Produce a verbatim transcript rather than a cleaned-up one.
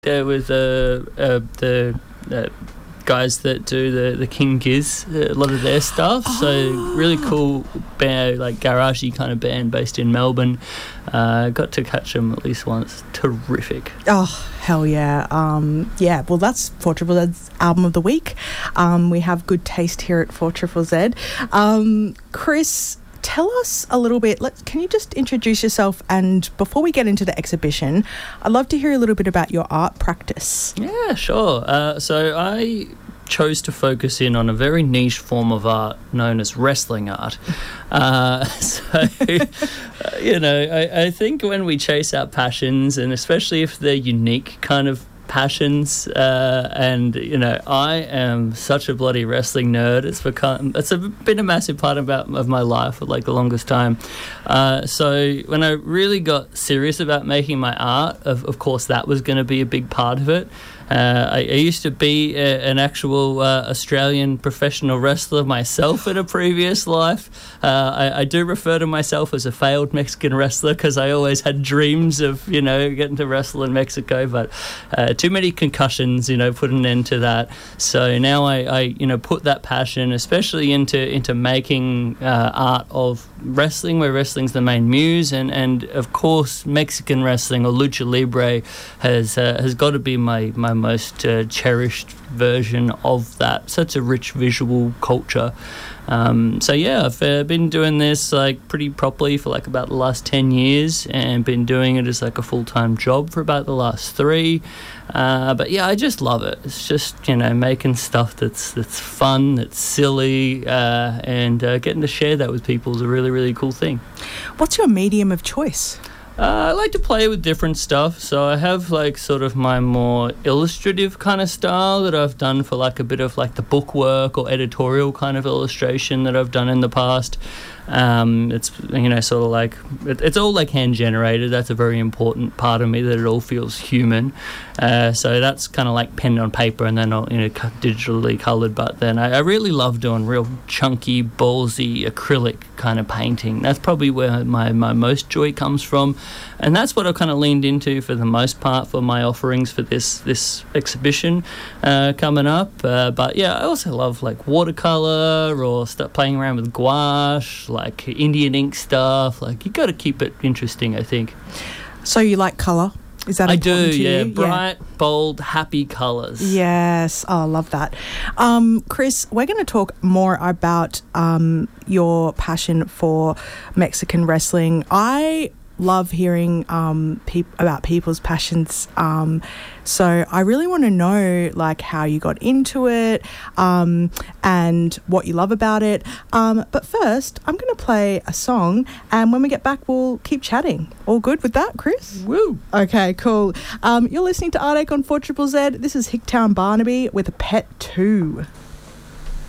there with uh, uh, the uh, guys that do the, the King Giz, a lot of their stuff. Oh. So really cool band, like garagey kind of band based in Melbourne. Uh, got to catch them at least once. Terrific. Oh, hell yeah. Um, yeah, well, that's four Triple Z's album of the week. Um, we have good taste here at four Triple Z. Um, Chris, tell us a little bit. Let's, can you just introduce yourself? And before we get into the exhibition, I'd love to hear a little bit about your art practice. Yeah, sure. Uh, so I chose to focus in on a very niche form of art known as wrestling art. Uh, so, you know, I, I think when we chase our passions, and especially if they're unique kind of passions, uh, and you know, I am such a bloody wrestling nerd. It's become it's a, been a massive part about of my life for like the longest time. Uh, so when I really got serious about making my art, of, of course that was going to be a big part of it. Uh, I, I used to be a, an actual uh, Australian professional wrestler myself in a previous life. Uh, I, I do refer to myself as a failed Mexican wrestler because I always had dreams of, you know, getting to wrestle in Mexico, but uh, too many concussions, you know, put an end to that. So now I, I you know, put that passion, especially into into making uh, art of wrestling, where wrestling's the main muse, and, and of course Mexican wrestling or lucha libre has uh, has got to be my my most uh, cherished version of that. Such a rich visual culture. Um, so yeah, I've uh, been doing this like pretty properly for like about the last ten years, and been doing it as like a full-time job for about the last three. Uh, but yeah, I just love it. It's just, you know, making stuff that's that's fun, that's silly, uh, and uh, getting to share that with people is a really, really cool thing. What's your medium of choice? Uh, I like to play with different stuff, so I have like sort of my more illustrative kind of style that I've done for like a bit of like the bookwork or editorial kind of illustration that I've done in the past. Um, it's, you know, sort of like, it, it's all like hand generated. That's a very important part of me, that it all feels human. Uh, so that's kind of like pen on paper and then, you know, digitally coloured. But then I, I really love doing real chunky, ballsy, acrylic kind of painting. That's probably where my, my most joy comes from. And that's what I've kind of leaned into for the most part for my offerings for this, this exhibition uh, coming up. Uh, but yeah, I also love like watercolour or start playing around with gouache, like Indian ink stuff. Like, you got to keep it interesting, I think. So you like colour? Is that I important do, to yeah. you? Bright, yeah. bold, happy colours. Yes. Oh, I love that. Um, Chris, we're going to talk more about um, your passion for Mexican wrestling. I love hearing um, pe- about people's passions. Um, so I really want to know, like, how you got into it um, and what you love about it. Um, but first, I'm going to play a song, and when we get back, we'll keep chatting. All good with that, Chris? Woo! Okay, cool. Um, you're listening to Art Ache on four Triple Z. This is Hicktown Barnaby with a Pet two.